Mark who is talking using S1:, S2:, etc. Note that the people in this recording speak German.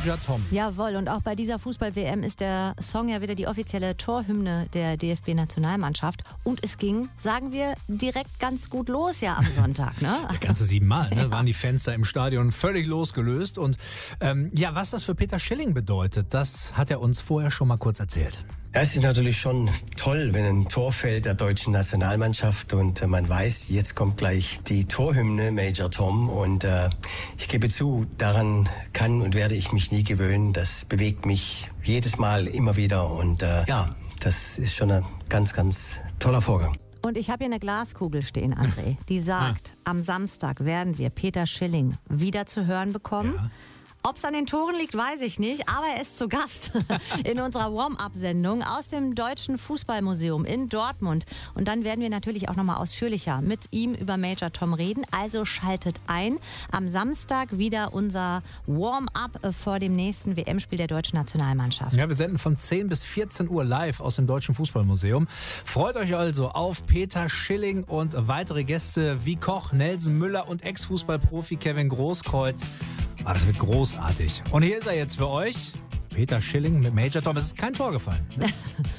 S1: Major Tom.
S2: Jawohl, und auch bei dieser Fußball-WM ist der Song ja wieder die offizielle Torhymne der DFB-Nationalmannschaft. Und es ging, sagen wir, direkt ganz gut los ja am Sonntag. Ne?
S1: Ganze 7 Mal waren die Fans da im Stadion völlig losgelöst. Und was das für Peter Schilling bedeutet, das hat er uns vorher schon mal kurz erzählt.
S3: Es ist natürlich schon toll, wenn ein Tor fällt der deutschen Nationalmannschaft und man weiß, jetzt kommt gleich die Torhymne Major Tom und ich gebe zu, daran kann und werde ich mich nie gewöhnen. Das bewegt mich jedes Mal immer wieder und das ist schon ein ganz, ganz toller Vorgang.
S2: Und ich habe hier eine Glaskugel stehen, André, die sagt, am Samstag werden wir Peter Schilling wieder zu hören bekommen.
S1: Ja.
S2: Ob es an den Toren liegt, weiß ich nicht, aber er ist zu Gast in unserer Warm-Up-Sendung aus dem Deutschen Fußballmuseum in Dortmund. Und dann werden wir natürlich auch nochmal ausführlicher mit ihm über Major Tom reden. Also schaltet ein. Am Samstag wieder unser Warm-Up vor dem nächsten WM-Spiel der deutschen Nationalmannschaft.
S1: Ja, wir senden von 10 bis 14 Uhr live aus dem Deutschen Fußballmuseum. Freut euch also auf Peter Schilling und weitere Gäste wie Koch, Nelson Müller und Ex-Fußballprofi Kevin Großkreuz. Das wird großartig. Und hier ist er jetzt für euch, Peter Schilling mit Major Tom. Es ist kein Tor gefallen.